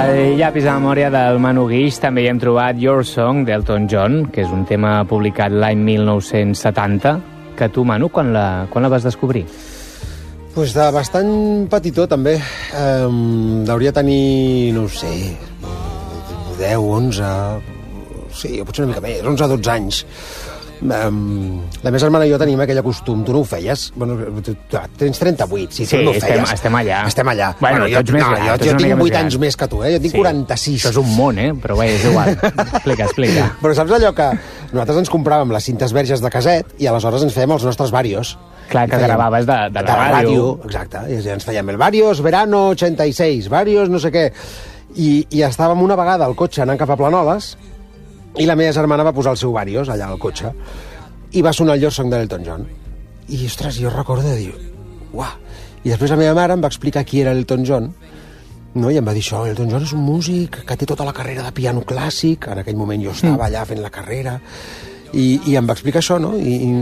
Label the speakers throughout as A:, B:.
A: Al llapis de memòria del Manu Guix també hi hem trobat Your Song d'Elton John, que és un tema publicat l'any 1970, que tu, Manu, quan la vas descobrir?
B: Pues de bastant petitó, també. Hauria tenir, no ho sé, 10, 11... Sí, potser una mica més, 11 o 12 anys. La meva germana i jo tenim aquell costum. Tu no ho feies? Bueno, tu tens 38, sí, tu no ho feies.
A: Estem allà.
B: Estem allà.
A: Bueno, jo
B: tinc 8 anys més que tu, jo tinc 46.
A: Això és un món, però bé, és igual. Explica.
B: Però saps allò que nosaltres ens compràvem les cintes verges de caset i aleshores ens fèiem els nostres varios.
A: Clar, que gravaves de la ràdio.
B: Exacte, i ens fèiem el varios, verano 86, varios no sé què. I estàvem una vegada al cotxe anant cap a Planoles i la meva germana va posar el seu varios allà al cotxe i va sonar el Your Song de l'Elton John. I, ostres, jo recordo de dir, uah. I després la meva mare em va explicar qui era l'Elton John, no? I em va dir això, Elton John és un músic que té tota la carrera de piano clàssic, en aquell moment jo estava allà fent la carrera, i em va explicar això, no?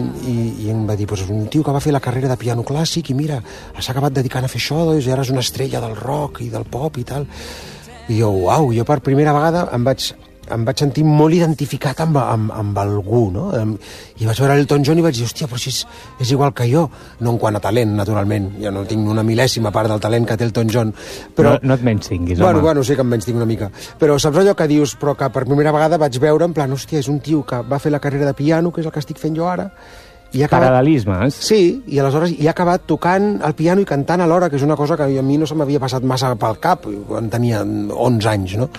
B: I em va dir, pues, és un tio que va fer la carrera de piano clàssic i mira, s'ha acabat dedicant a fer això, doncs, i ara és una estrella del rock i del pop i tal. I jo, uau, jo per primera vegada em vaig sentir molt identificat amb algú, no? I vaig veure l'Elton John i vaig dir, hòstia, però si és igual que jo. No en quant a talent, naturalment. Jo no tinc una mil·lèsima part del talent que té Elton John. Però...
A: No et menystinguis, home.
B: Bueno, sí que em menystinc una mica. Però saps allò que dius, però que per primera vegada vaig veure, en plan, hòstia, és un tio que va fer la carrera de piano, que és el que estic fent jo ara, i ha acabat...
A: Paral·lelismes.
B: Sí, i aleshores ha acabat tocant el piano i cantant alhora, que és una cosa que a mi no se m'havia passat massa pel cap quan tenia 11 anys, no?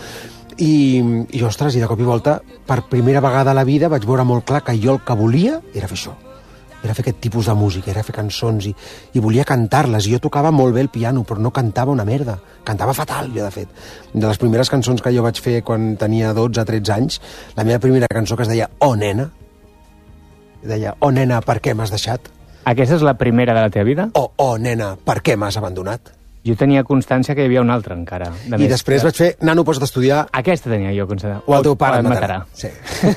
B: I ostres, i de cop i volta, per primera vegada a la vida vaig veure molt clar que jo el que volia era fer això. Era fer aquest tipus de música, era fer cançons i volia cantar-les. Jo tocava molt bé el piano, però no cantava una merda. Cantava fatal, jo, de fet. De les primeres cançons que jo vaig fer quan tenia 12 o 13 anys, la meva primera cançó que es deia Oh, nena, deia, oh, nena, per què m'has deixat?
A: Aquesta és la primera de la teva vida?
B: Oh, nena, per què m'has abandonat?
A: Jo tenia constància que hi havia una altra, encara.
B: I després vaig fer, nano, pots d'estudiar...
A: Aquesta tenia jo constància.
B: O el teu pare et matarà. Sí.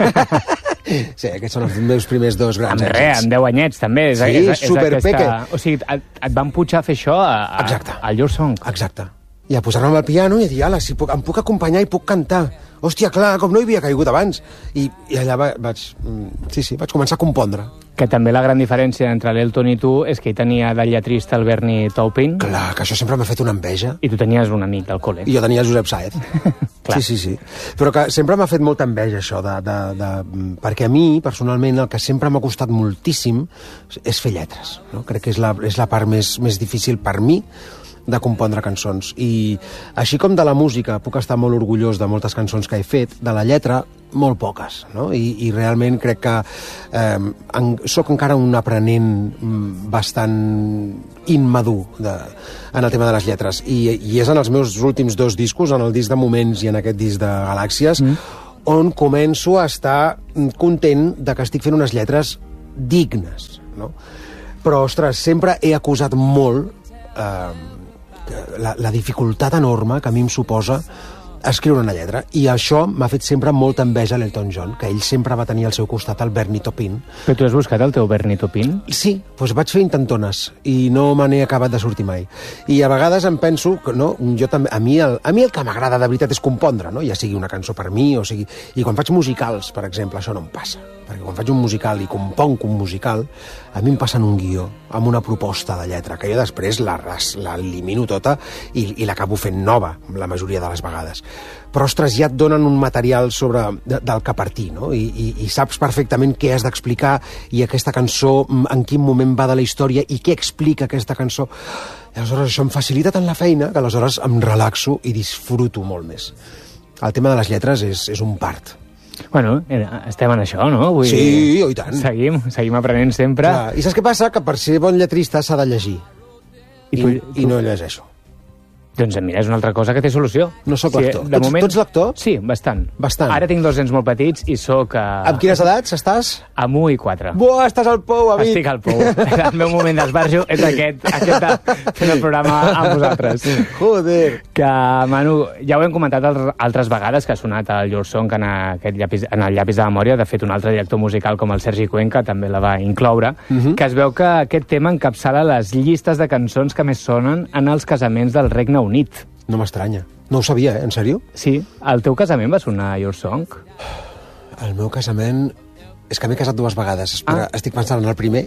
B: Sí, aquests són els meus primers dos grans èxits.
A: Amb 10 anyets, també.
B: Sí, superpeque.
A: O sigui, et van pujar a fer això al Your Song.
B: Exacte. I a posar-me al piano i a dir, ala, si em puc acompanyar i puc cantar. Hòstia, clar, com no hi havia caigut abans. I allà vaig començar a compondre.
A: Que també la gran diferència entre l'Elton i tu és que ell tenia de lletrista el Bernie Taupin.
B: Clar, que això sempre m'ha fet una enveja.
A: I tu tenies un amic del col·le.
B: I jo tenia el Josep Saez. Sí. Però que sempre m'ha fet molta enveja això, perquè a mi, personalment, el que sempre m'ha costat moltíssim és fer lletres. No? Crec que és la part més difícil per mi de compondre cançons. I així com de la música puc estar molt orgullós de moltes cançons que he fet, de la lletra molt poques, no? I realment crec que sóc encara un aprenent bastant immadur en el tema de les lletres. I és en els meus últims 2 discos, en el disc de Moments i en aquest disc de Galàxies, on començo a estar content de que estic fent unes lletres dignes, no? Però, ostres, sempre he acusat molt la dificultat enorme que a mi em suposa escriure una lletra, i això m'ha fet sempre molta enveja a l'Elton John, que ell sempre va tenir al seu costat el Bernie Taupin.
A: Però tu has buscat el teu Bernie Taupin?
B: Sí, doncs vaig fer intentones i no me n'he acabat de sortir mai. I a vegades em penso que no, jo també, a mi el que m'agrada de veritat és compondre, no? Ja sigui una cançó per mi, o sigui... I quan faig musicals, per exemple, això no em passa. Perquè quan faig un musical i componc un musical, a mi em passen un guió amb una proposta de lletra, que jo després l'elimino tota i l'acabo fent nova, la majoria de les vegades. Però, ostres, ja et donen un material del que partir, no? I saps perfectament què has d'explicar i aquesta cançó, en quin moment va de la història i què explica aquesta cançó. I aleshores això em facilita tant la feina que aleshores em relaxo i disfruto molt més. El tema de les lletres és un part.
A: Bueno, estem en això, no?
B: Sí, i tant.
A: Seguim aprenent sempre.
B: Clar. I saps què passa? Que per ser bon lletrista s'ha de llegir. I no llegeixo.
A: Doncs mira, és una altra cosa que té solució.
B: No sóc lector.
A: De moment...
B: Tu ets lector?
A: Sí, bastant.
B: Ara
A: tinc 2 nens molt petits i sóc...
B: Amb quines edats estàs?
A: Amb 1 i 4.
B: Buah, estàs al pou, amic!
A: Estic al pou. El meu moment d'esbarjo és aquest de fer el programa amb vosaltres.
B: Joder!
A: Que, Manu, ja ho hem comentat altres vegades, que ha sonat el Your Song en el llapis de memòria. De fet, un altre director musical com el Sergi Cuenca també la va incloure, que es veu que aquest tema encapçala les llistes de cançons que més sonen en els casaments del Regne Unit.
B: No m'estranya. No ho sabia, en sèrio?
A: Sí, al teu casament va sonar Your Song?
B: El meu casament... És que m'he casat 2 vegades. Espera, estic pensant en el primer.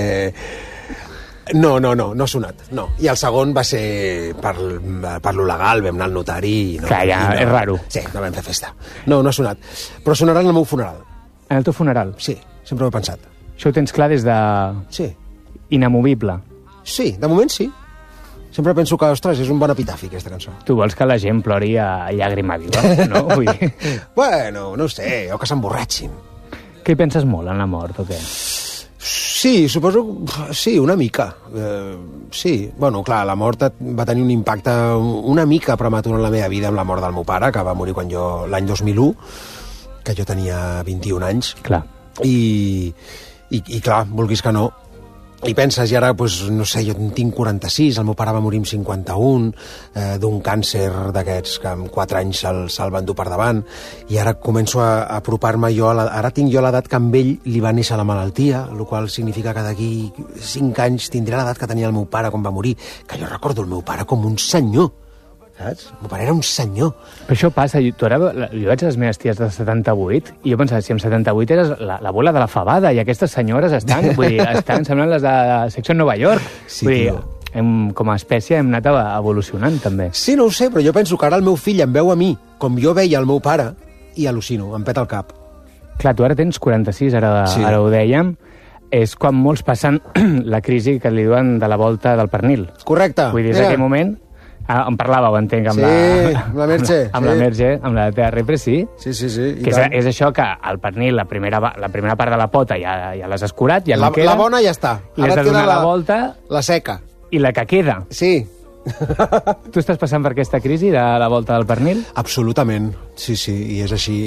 B: No ha sonat. No. I el segon va ser per lo legal, vam anar al notari...
A: Clar, ja, és raro.
B: Sí, no vam fer festa. No ha sonat. Però sonarà en el meu funeral.
A: En el teu funeral?
B: Sí, sempre ho he pensat.
A: Això ho tens clar des de...
B: Sí.
A: Inamovible.
B: Sí, de moment sí. Sempre penso que, ostres, és un bon epitafi, aquesta cançó.
A: Tu vols que la gent plori a llàgrima viva, no? Vull dir...
B: Bueno, no ho sé, o que s'emborratxin.
A: Què hi penses molt en la mort, o què?
B: Sí, suposo... Sí, una mica. Sí, bueno, clar, la mort va tenir un impacte una mica prematur en la meva vida amb la mort del meu pare, que va morir quan l'any 2001, que jo tenia 21 anys.
A: Clar.
B: I clar, vulguis que no, i penses, i ara, doncs, no sé, jo en tinc 46, el meu pare va morir amb 51, d'un càncer d'aquests que en 4 anys se'l van dur per davant, i ara començo a apropar-me jo, ara tinc jo l'edat que amb ell li va néixer la malaltia, el qual significa que d'aquí 5 anys tindré l'edat que tenia el meu pare quan va morir, que jo recordo el meu pare com un senyor, saps? El meu pare era un senyor.
A: Però això passa, jo vaig a les meves ties de 78 i jo pensava, si amb 78 eres la bola de la fabada i aquestes senyores estan, vull dir, estan semblant les de Secció Nova York.
B: Sí,
A: vull dir, com a espècie hem anat evolucionant, també.
B: Sí, no ho sé, però jo penso que ara el meu fill em veu a mi com jo veia el meu pare i al·lucino, em peta el cap.
A: Clar, tu ara tens 46, ara ho dèiem. És quan molts passen la crisi que li diuen de la volta del pernil.
B: Correcte.
A: Vull dir, des d'aquell moment... en parlàveu, entenc, amb
B: la Merche.
A: Amb la Merche, amb la TRP, sí.
B: Sí.
A: Que és això que el pernil, la primera part de la pota ja l'has escurat, ja no queda.
B: La bona ja està.
A: I has de donar la volta.
B: La seca.
A: I la que queda.
B: Sí.
A: Tu estàs passant per aquesta crisi de la volta del pernil?
B: Absolutament, sí, i és així,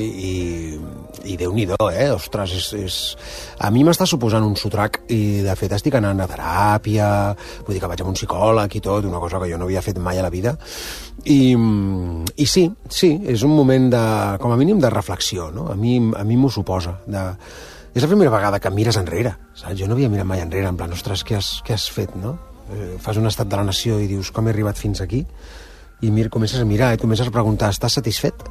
B: i Déu-n'hi-do, ostres, a mi m'està suposant un sotrac, i de fet estic anant a teràpia, vull dir que vaig amb un psicòleg i tot, una cosa que jo no havia fet mai a la vida, i sí, és un moment com a mínim de reflexió, no? A mi m'ho suposa, és la primera vegada que mires enrere, saps? Jo no havia mirat mai enrere, en plan, ostres, què has fet, no? Fas un estat de la nació i dius com he arribat fins aquí, i comences a mirar i comences a preguntar, estàs satisfet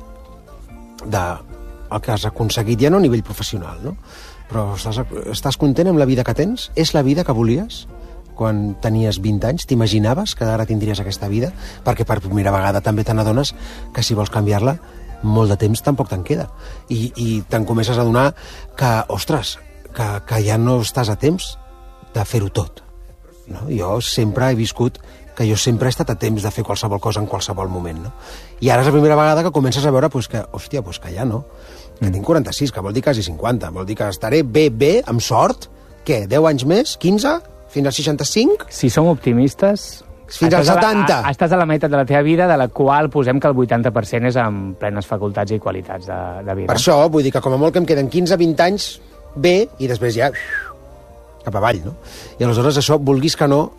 B: del que has aconseguit, ja no a nivell professional, no? Però estàs content amb la vida que tens? És la vida que volies quan tenies 20 anys? T'imaginaves que ara tindries aquesta vida? Perquè per primera vegada també te n'adones que si vols canviar-la molt de temps tampoc te'n queda, i te'n comences a adonar que, ostres, que ja no estàs a temps de fer-ho tot. No? Jo sempre he viscut que jo sempre he estat a temps de fer qualsevol cosa en qualsevol moment, no? I ara és la primera vegada que comences a veure que ja no, que tinc 46, que vol dir quasi 50, vol dir que estaré bé, amb sort, què, 10 anys més, 15, fins als 65?
A: Si som optimistes...
B: Fins als 70.
A: Estàs a la meitat de la teva vida, de la qual posem que el 80% és amb plenes facultats i qualitats de vida.
B: Per això, vull dir que com a molt que em queden 15-20 anys bé, i després ja... cap avall, no? I aleshores això, vulguis que no,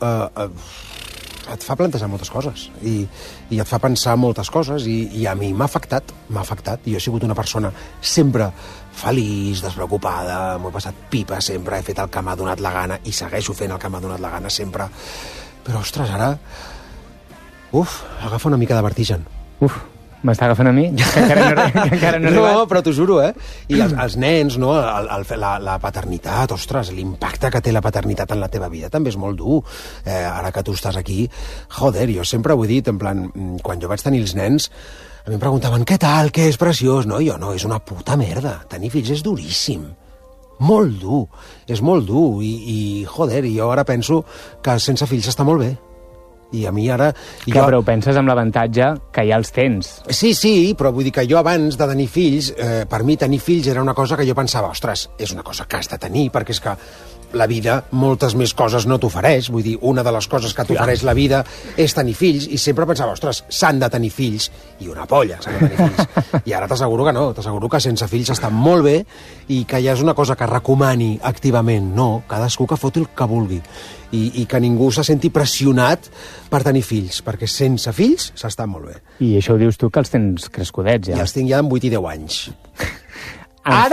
B: et fa plantejar moltes coses i et fa pensar moltes coses, i a mi m'ha afectat. Jo he sigut una persona sempre feliç, despreocupada, m'ho he passat pipa sempre, he fet el que m'ha donat la gana i segueixo fent el que m'ha donat la gana sempre, però ostres, ara agafa una mica de vertigen.
A: M'està agafant a mi? Que encara no he arribat.
B: No, però t'ho juro, I els nens, no? La paternitat, ostres, l'impacte que té la paternitat en la teva vida també és molt dur. Ara que tu estàs aquí, joder, jo sempre ho he dit, en plan, quan jo vaig tenir els nens, a mi em preguntaven, què tal, què és preciós? No, jo no, és una puta merda. Tenir fills és duríssim. Molt dur, és molt dur, i joder, jo ara penso que sense fills està molt bé. I a mi ara...
A: Clar, però ho penses amb l'avantatge que ja els tens.
B: Sí, però vull dir que jo abans de tenir fills, per mi tenir fills era una cosa que jo pensava, ostres, és una cosa que has de tenir, perquè és que la vida moltes més coses no t'ofereix, vull dir, una de les coses que t'ofereix la vida és tenir fills, i sempre pensava, ostres, s'han de tenir fills, i una polla s'han de tenir fills. I ara t'asseguro que no, t'asseguro que sense fills està molt bé, i que ja és una cosa que recomani activament, no, cadascú que foti el que vulgui, i que ningú se senti pressionat per tenir fills, perquè sense fills s'està molt bé.
A: I això ho dius tu que els tens crescudets, ja.
B: I els tinc ja amb 8 i 10 anys. Ara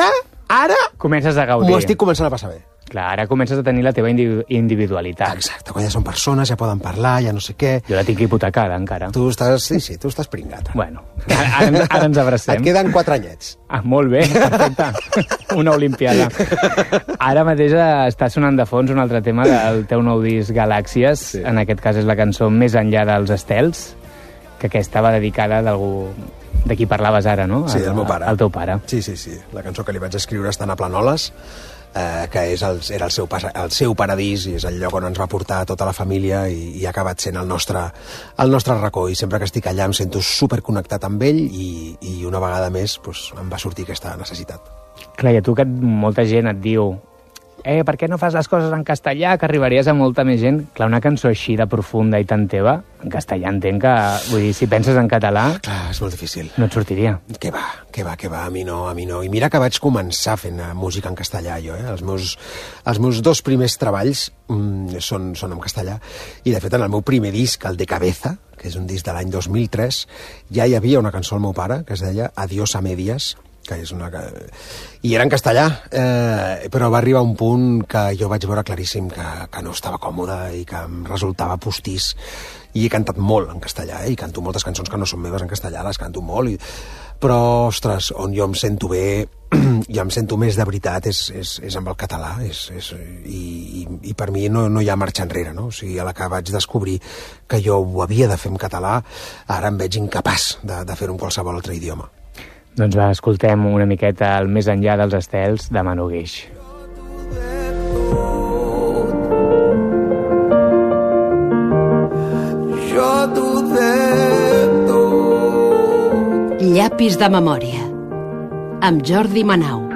B: Ara
A: comences a gaudir.
B: m'ho estic començant a passar bé.
A: Clar, ara comences a tenir la teva individualitat.
B: Exacte, quan ja són persones, ja poden parlar, ja no sé què.
A: Jo la tinc hipotecada, encara.
B: Tu estàs, sí, tu estàs pringat.
A: Bueno, ara ens abracem.
B: Et queden 4 anyets.
A: Ah, molt bé, perfecte. Una olimpiada. Ara mateix està sonant de fons un altre tema del teu nou disc Galàxies. Sí. En aquest cas és la cançó Més enllà dels estels, que aquesta va dedicada d'algú de qui parlaves ara, no?
B: Sí, del meu pare.
A: El teu pare.
B: Sí. La cançó que li vaig escriure estant a Planoles, que era el seu paradís i és el lloc on ens va portar tota la família i ha acabat sent el nostre racó. I sempre que estic allà em sento superconnectat amb ell i una vegada més doncs, em va sortir aquesta necessitat.
A: Clar, i a tu que molta gent et diu per què no fas les coses en castellà, que arribaries a molta més gent? Clar, una cançó així de profunda i tan teva, en castellà entenc que, vull dir, si penses en català...
B: Clar, és molt difícil.
A: No et sortiria.
B: Què va, a mi no. I mira que vaig començar fent música en castellà, jo, Els meus 2 primers treballs són en castellà, i de fet en el meu primer disc, el de Cabeza, que és un disc de l'any 2003, ja hi havia una cançó al meu pare que es deia Adiós a medias, que és i era en castellà, però va arribar un punt que jo vaig veure claríssim que no estava còmode i que em resultava postís, i he cantat molt en castellà, i canto moltes cançons que no són meves en castellà, les canto molt, però, ostres, on jo em sento bé i em sento més de veritat és amb el català, i per mi no hi ha marxa enrere, no? O sigui, a la que vaig descobrir que jo ho havia de fer en català, ara em veig incapaç de fer-ho en qualsevol altre idioma.
A: Doncs va, escoltem una miqueta el Més enllà dels estels de Manu Guix.
C: Jo t'ho de tot.
D: Llapis de memòria amb Jordi Manau.